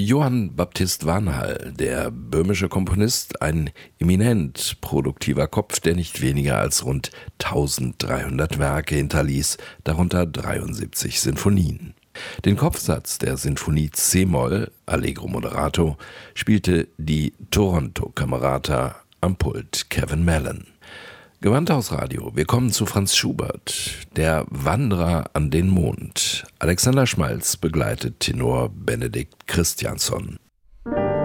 Johann Baptist Vanhal, der böhmische Komponist, ein eminent produktiver Kopf, der nicht weniger als rund 1300 Werke hinterließ, darunter 73 Sinfonien. Den Kopfsatz der Sinfonie c-Moll, Allegro moderato, spielte die Toronto Camerata, am Pult Kevin Mallon. Gewandhausradio, wir kommen zu Franz Schubert, der Wanderer an den Mond. Alexander Schmalz begleitet Tenor Benedikt Christiansson.